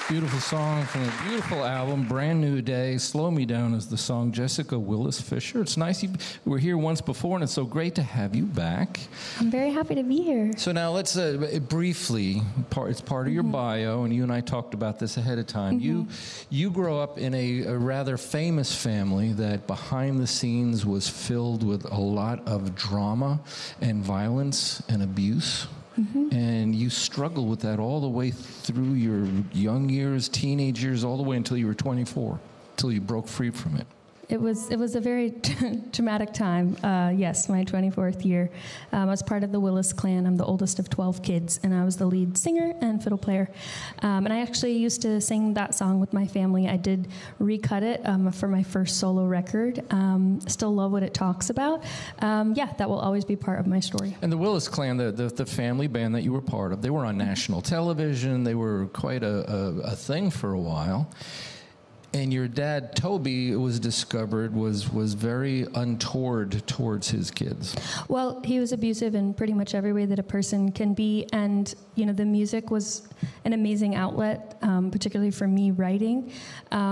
Beautiful song from a beautiful album, Brand New Day. Slow Me Down is the song. Jessica Willis Fisher. It's nice you were here once before, and it's so great to have you back. I'm very happy to be here. So now let's briefly, it's part of your bio, and you and I talked about this ahead of time. You grow up in a rather famous family that behind the scenes was filled with a lot of drama and violence and abuse. And you struggled with that all the way through your young years, teenage years, all the way until you were 24, until you broke free from it. It was a very traumatic time. Yes, my 24th year. I was part of the Willis clan. I'm the oldest of 12 kids, and I was the lead singer and fiddle player. And I actually used to sing that song with my family. I did recut it for my first solo record. Still love what it talks about. That will always be part of my story. And the Willis clan, the family band that you were part of, they were on national television. They were quite a thing for a while. And your dad, Toby, was discovered was very untoward towards his kids. Well, he was abusive in pretty much every way that a person can be. And, the music was an amazing outlet, particularly for me writing.